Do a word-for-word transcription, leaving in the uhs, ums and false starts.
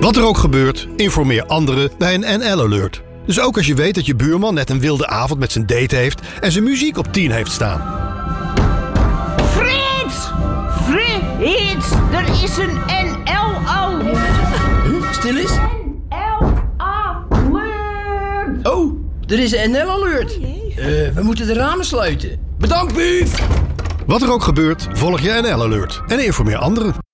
Wat er ook gebeurt, informeer anderen bij een N L-alert. Dus ook als je weet dat je buurman net een wilde avond met zijn date heeft en zijn muziek op tien heeft staan. Frits! Frits! Er is een N L-alert! Huh? Stil eens. N L-alert! Oh, er is een N L-alert. Uh, we moeten de ramen sluiten. Bedankt, Bief! Wat er ook gebeurt, volg je N L-alert en informeer anderen.